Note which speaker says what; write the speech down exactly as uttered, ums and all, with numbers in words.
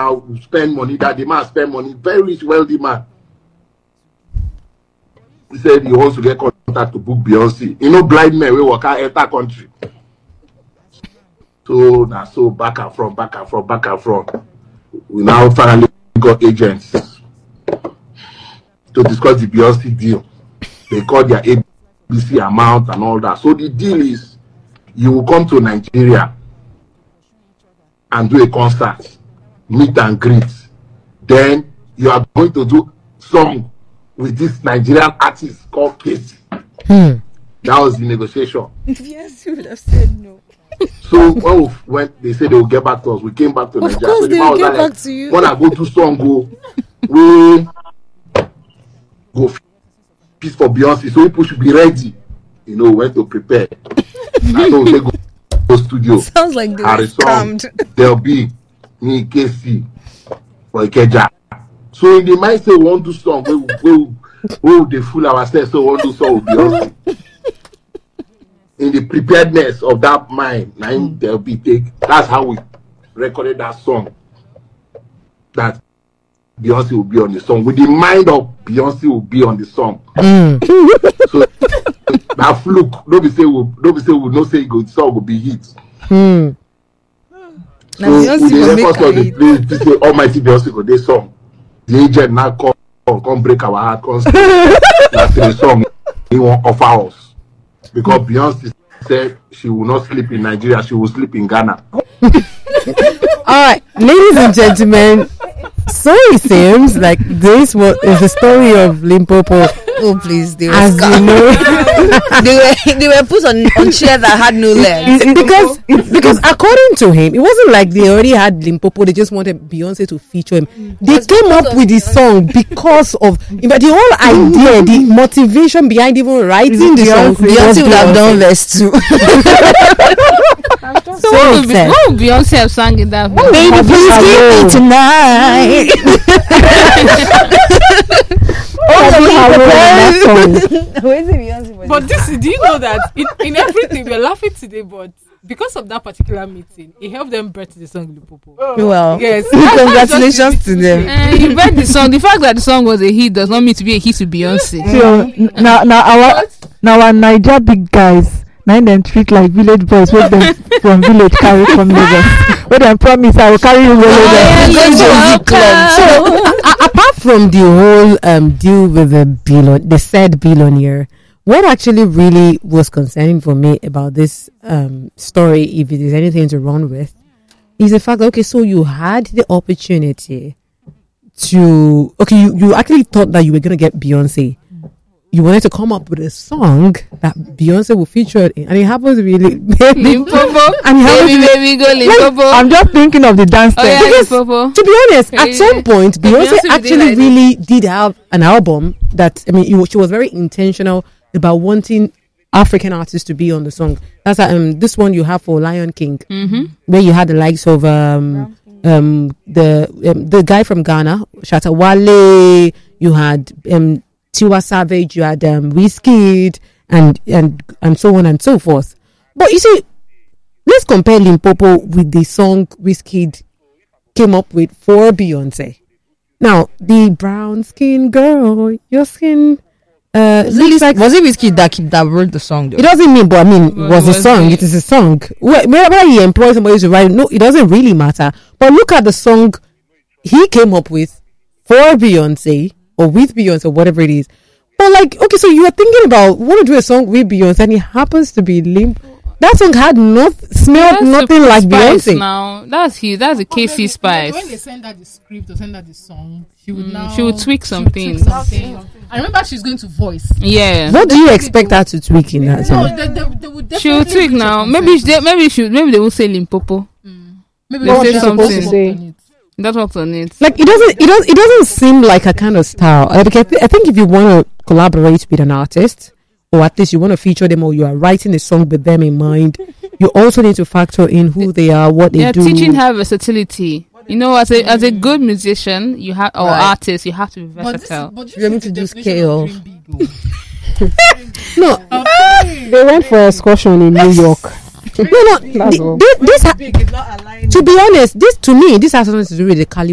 Speaker 1: spend money. That the man spend money. Very rich, wealthy man. He said he wants to get contact to book Beyonce. You know, blind men will work out enter country. So now, so back and front, back and front, back and front. We now finally got agents to discuss the Beyonce deal. They call their A B C amount and all that. So the deal is, you will come to Nigeria and do a concert, meet and greet. Then you are going to do song with this Nigerian artist called Casey. Hmm. That was the negotiation.
Speaker 2: Yes, you would have said no.
Speaker 1: So when, we, when they said they will get back to us, we came back to
Speaker 2: of
Speaker 1: Nigeria.
Speaker 2: Of course
Speaker 1: so
Speaker 2: they will get back like, to you.
Speaker 1: When I go to song, go, we go piece for Beyonce. So people should be ready. You know, when to prepare. I know they go, go studio.
Speaker 2: Sounds like they were scammed.
Speaker 1: There'll be me, Casey, for Ikeja. So in the mindset, we want to do song. We will we, we, they fool ourselves. So we want to do song with Beyonce. In the preparedness of that mind, now there'll be take. That's how we recorded that song. That Beyonce will be on the song. With the mind of Beyonce will be on the song. Mm. So that fluke. Nobody say we nobody say we no say good song will be hit. Mm. So we the records of the place to say Almighty Beyonce go this song. The agent now come come break our heart. Come that's the song he won't offer us. Because Beyonce said she will not sleep in Nigeria, she will sleep in Ghana.
Speaker 3: Alright, ladies and gentlemen, so it seems like this was is the story of Limpopo.
Speaker 2: Oh please, they were
Speaker 3: as you know,
Speaker 2: they were they were put on, on chairs that had no legs.
Speaker 3: because because according to him, it wasn't like they already had Limpopo. They just wanted Beyonce to feature him. They That's came up with the song because of, but the whole idea, the motivation behind even writing the song.
Speaker 2: Beyonce would have done verse two.
Speaker 4: So what would, Be- what would Beyonce have sang in that?
Speaker 2: Baby, please give me tonight.
Speaker 4: But this, do you know that in, in everything we're laughing today, but because of that particular meeting, it helped them birth the song Limpopo.
Speaker 2: Oh. Well,
Speaker 4: yes,
Speaker 2: congratulations to them.
Speaker 4: Uh, you birthed the song. The fact that the song was a hit does not mean to be a hit to Beyonce.
Speaker 5: So now, now our now our Niger big guys. Now them treat like village boys. With them from village carry from Lagos. With them promise I will carry you away.
Speaker 3: So a- apart from the whole um, deal with the billion, the said billionaire, what actually really was concerning for me about this um, story, if it is anything to run with, is the fact that okay, so you had the opportunity to okay, you, you actually thought that you were gonna get Beyonce. You wanted to come up with a song that Beyonce will feature in, and it happens to be li-
Speaker 4: Limpopo.
Speaker 3: And
Speaker 4: baby, baby, go Limpopo.
Speaker 5: Like, I'm just thinking of the dance.
Speaker 4: Oh, yeah,
Speaker 3: because,
Speaker 4: Limpopo.
Speaker 3: to be honest,
Speaker 4: Crazy.
Speaker 3: at some point, Beyonce,
Speaker 4: Beyonce
Speaker 3: actually
Speaker 4: like
Speaker 3: really this. did have an album that, I mean, it, she was very intentional about wanting African artists to be on the song. That's um this one you have for Lion King,
Speaker 4: mm-hmm.
Speaker 3: where you had the likes of um um the um, the guy from Ghana, Shatta Wale. You had um. Tiwa Savage, you had um, Wizkid, and and and so on and so forth. But you see, let's compare Limpopo with the song Wizkid came up with for Beyonce. Now, the brown skin girl, your skin. Uh,
Speaker 2: was, it, like, was it Wizkid that that wrote the song? Though?
Speaker 3: It doesn't mean, but I mean, well, was a song. It? it is a song. Whenever he employs somebody to write, no, it doesn't really matter. But look at the song he came up with for Beyonce. Or with Beyonce, or whatever it is. But like, okay, so you are thinking about want to do a song with Beyonce, and it happens to be Limp. That song had not smelled that's nothing like Beyonce.
Speaker 4: Now that's huge. That's a K C Spice.
Speaker 6: When they send her the script or send her the song, she would mm, now
Speaker 4: she would tweak some things.
Speaker 6: I remember she's going to voice.
Speaker 4: Yeah.
Speaker 3: What do you expect her to tweak in that song?
Speaker 6: No, they, they, they would
Speaker 4: she will tweak now. Maybe they, maybe she maybe they will say Limpopo.
Speaker 6: Mm. Maybe
Speaker 4: they
Speaker 6: say
Speaker 4: something. That works on it.
Speaker 3: Like it doesn't, it doesn't, it doesn't seem like a kind of style. Like I, th- I think if you want to collaborate with an artist, or at least you want to feature them, or you are writing a song with them in mind, you also need to factor in who they are, what they
Speaker 4: yeah,
Speaker 3: do.
Speaker 4: Teaching her versatility. You know, as a as a good musician, you have or right. artist, you have to be versatile.
Speaker 6: But this, but
Speaker 3: you're able to do scale.
Speaker 5: No, okay. They went for an excursion in New York.
Speaker 3: No, no. Th- th- this, ha- to be honest, this to me, this has something to do with the caliber